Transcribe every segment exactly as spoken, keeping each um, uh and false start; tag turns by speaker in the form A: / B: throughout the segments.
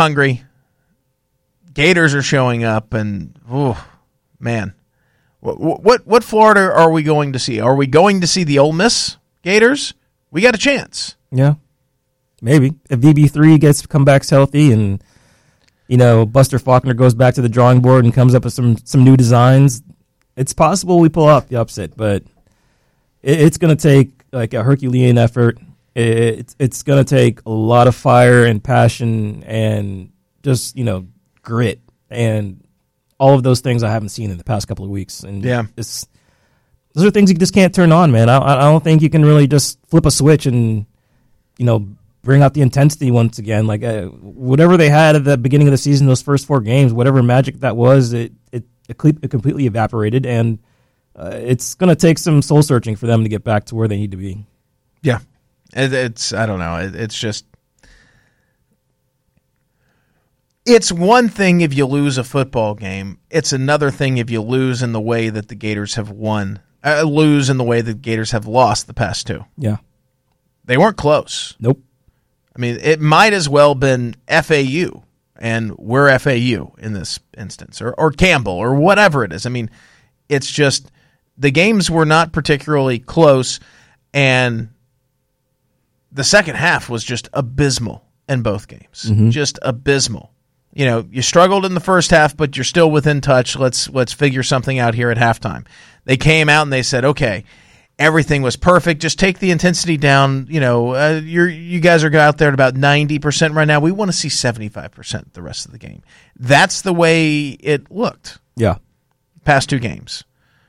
A: hungry. Gators are showing up, and oh man, what, what what Florida are we going to see? Are we going to see the Ole Miss Gators? We got a chance.
B: Yeah, maybe if V B three gets comebacks healthy, and you know Buster Faulkner goes back to the drawing board and comes up with some some new designs, it's possible we pull off the upset. But it, it's going to take like a Herculean effort. It, it's it's going to take a lot of fire and passion and just you know. grit and all of those things I haven't seen in the past couple of weeks. And
A: yeah,
B: it's, those are things you just can't turn on, man. I, I don't think you can really just flip a switch and, you know, bring out the intensity once again. Like uh, whatever they had at the beginning of the season, those first four games, whatever magic that was, it it, it completely evaporated. And uh, it's going to take some soul searching for them to get back to where they need to be.
A: Yeah, it, it's I don't know. It, it's just. It's one thing if you lose a football game. It's another thing if you lose in the way that the Gators have won, uh, lose in the way that the Gators have lost the past two.
B: Yeah.
A: They weren't close.
B: Nope.
A: I mean, it might as well been F A U, and we're F A U in this instance, or, or Campbell, or whatever it is. I mean, it's just the games were not particularly close, and the second half was just abysmal in both games. Mm-hmm. Just abysmal. You know, you struggled in the first half, but you're still within touch. Let's let's figure something out here at halftime. They came out and they said, okay, everything was perfect. Just take the intensity down. You know, uh, you're you guys are out there at about ninety percent right now. We want to see seventy-five percent the rest of the game. That's the way it looked.
B: Yeah.
A: Past two games.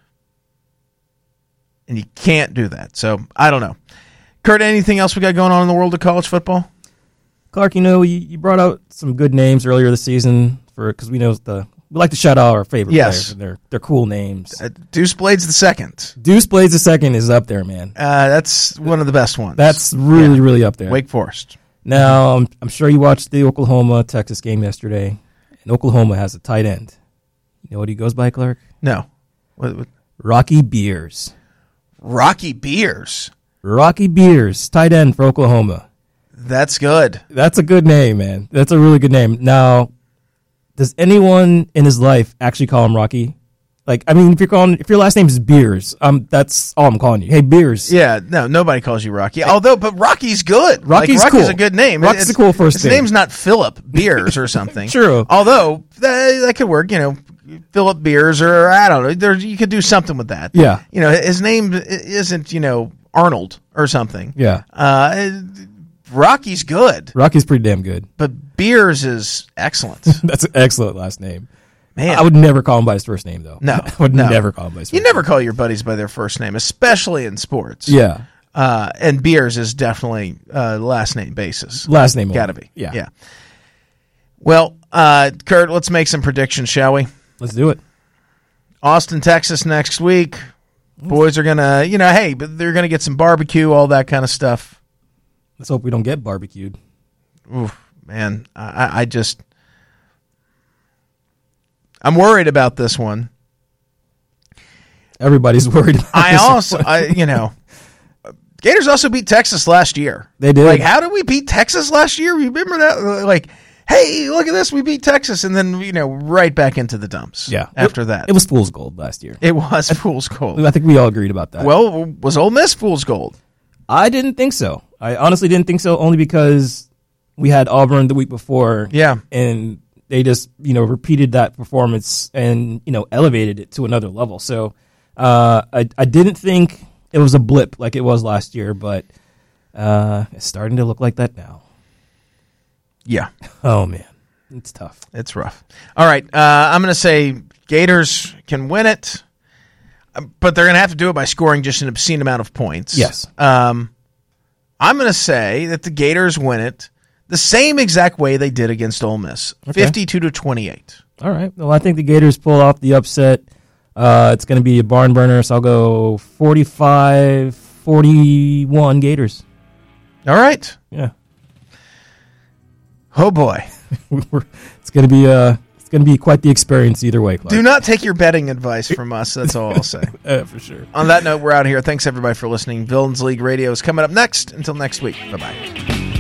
A: And you can't do that. So, I don't know. Kurt, anything else we got going on in the world of college football?
B: Clark, you know, you, you brought out some good names earlier this season for because we know the we like to shout out our favorite
A: yes.
B: players. And they're they're cool names.
A: Uh, Deuce Blades the second.
B: Deuce Blades the second is up there, man.
A: Uh, that's one of the best ones.
B: That's really
A: yeah.
B: really up there.
A: Wake Forest.
B: Now I'm, I'm sure you watched the Oklahoma Texas game yesterday, and Oklahoma has a tight end. You know what he goes by, Clark?
A: No. What, what?
B: Rocky Beers.
A: Rocky Beers.
B: Rocky Beers, tight end for Oklahoma.
A: That's good.
B: That's a good name, man. That's a really good name. Now, does anyone in his life actually call him Rocky? Like, I mean, if you're calling, if your last name is Beers, um, that's all I'm calling you. Hey, Beers.
A: Yeah, no, nobody calls you Rocky. Although, but Rocky's good.
B: Rocky's
A: like, Rocky's
B: cool.
A: a good name.
B: Rocky's
A: it's,
B: a cool first
A: his
B: name.
A: His name's not Philip Beers or something.
B: True.
A: Although that, that could work. You know, Philip Beers, or I don't know. There, you could do something with that.
B: Yeah.
A: You know, his name isn't you know Arnold or something.
B: Yeah.
A: Uh, Rocky's good.
B: Rocky's pretty damn good.
A: But Beers is excellent.
B: That's an excellent last name.
A: Man.
B: I would never call him by his first name, though.
A: No.
B: I would
A: no.
B: never call him by his first
A: name. You
B: name.
A: never call your buddies by their first name, especially in sports.
B: Yeah.
A: Uh, and Beers is definitely uh, last name basis.
B: Last name.
A: Got to be.
B: Yeah.
A: Yeah. Well, uh, Kurt, let's make some predictions, shall we?
B: Let's do it.
A: Austin, Texas next week. Boys are going to, you know, hey, but they're going to get some barbecue, all that kind of stuff.
B: Let's hope we don't get barbecued.
A: Oof, man, I, I just, I'm worried about this one.
B: Everybody's worried about
A: I
B: this
A: also,
B: one.
A: I, you know, Gators also beat Texas last year.
B: They did.
A: Like, how did we beat Texas last year? Remember that? Like, hey, look at this, we beat Texas, and then, you know, right back into the dumps.
B: Yeah.
A: After
B: it,
A: that.
B: It was fool's gold last year.
A: It was fool's gold.
B: I think we all agreed about that.
A: Well, was Ole Miss fool's gold?
B: I didn't think so. I honestly didn't think so, only because we had Auburn the week before.
A: Yeah.
B: And they just, you know, repeated that performance and, you know, elevated it to another level. So uh, I, I didn't think it was a blip like it was last year, but uh, it's starting to look like that now.
A: Yeah.
B: Oh, man. It's tough.
A: It's rough. All right. Uh, I'm going to say Gators can win it, but they're going to have to do it by scoring just an obscene amount of points.
B: Yes.
A: Um, I'm going to say that the Gators win it the same exact way they did against Ole Miss, okay. fifty-two to twenty-eight.
B: All right. Well, I think the Gators pull off the upset. Uh, it's going to be a barn burner, so I'll go forty-five forty-one Gators.
A: All right.
B: Yeah.
A: Oh, boy.
B: It's going to be uh, it's going to be quite the experience either way, Clark.
A: Do not take your betting advice from us. That's all I'll say.
B: uh, for sure.
A: On that note, we're out of here. Thanks, everybody, for listening. Villains League Radio is coming up next. Until next week. Bye-bye.